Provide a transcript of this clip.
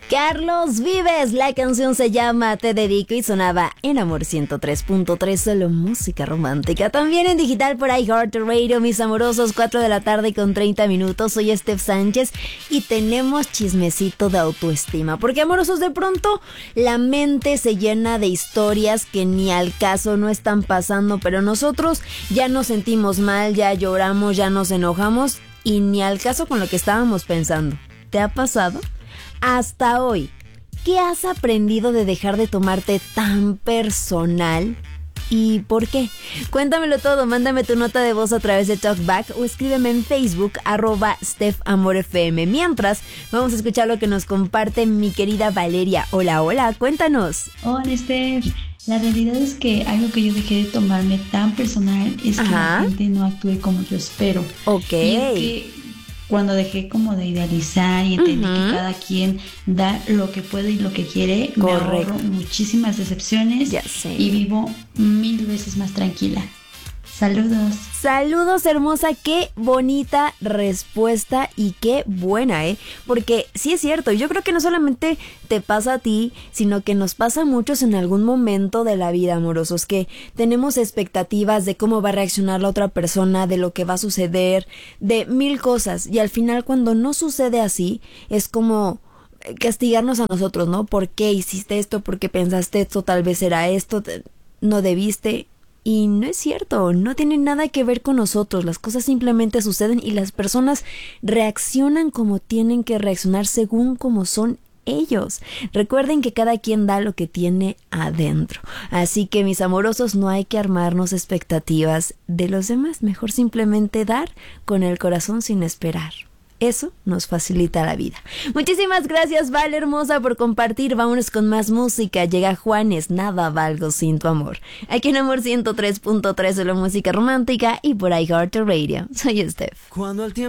Carlos Vives, la canción se llama Te Dedico y sonaba en Amor 103.3, solo música romántica. También en digital por iHeartRadio, mis amorosos, 4 de la tarde con 30 minutos. Soy Steph Sánchez y tenemos chismecito de autoestima. Porque, amorosos, de pronto la mente se llena de historias que ni al caso no están pasando, pero nosotros ya nos sentimos mal, ya lloramos, ya nos enojamos y ni al caso con lo que estábamos pensando. ¿Te ha pasado? Hasta hoy, ¿qué has aprendido de dejar de tomarte tan personal? ¿Y por qué? Cuéntamelo todo, mándame tu nota de voz a través de TalkBack o escríbeme en Facebook, @StephAmorFM. Mientras, vamos a escuchar lo que nos comparte mi querida Valeria. Hola, hola, cuéntanos. Hola, Steph. La realidad es que algo que yo dejé de tomarme tan personal es que la gente no actúe como yo espero. Ok. Y es que cuando dejé como de idealizar y entendí que cada quien da lo que puede y lo que quiere, me ahorro muchísimas decepciones y vivo 1000 veces más tranquila. Saludos. Saludos, hermosa, qué bonita respuesta y qué buena, porque sí es cierto, yo creo que no solamente te pasa a ti, sino que nos pasa a muchos en algún momento de la vida, amorosos, que tenemos expectativas de cómo va a reaccionar la otra persona, de lo que va a suceder, de 1000 cosas, y al final cuando no sucede así, es como castigarnos a nosotros, ¿no? ¿Por qué hiciste esto? ¿Por qué pensaste esto? Tal vez era esto, no debiste. Y no es cierto, no tiene nada que ver con nosotros, las cosas simplemente suceden y las personas reaccionan como tienen que reaccionar según como son ellos. Recuerden que cada quien da lo que tiene adentro, así que mis amorosos, no hay que armarnos expectativas de los demás, mejor simplemente dar con el corazón sin esperar. Eso nos facilita la vida. Muchísimas gracias, Val, hermosa, por compartir. Vámonos con más música. Llega Juanes, Nada valgo sin tu amor. Aquí en Amor 103.3, solo música romántica y por iHeartRadio. Soy Steph.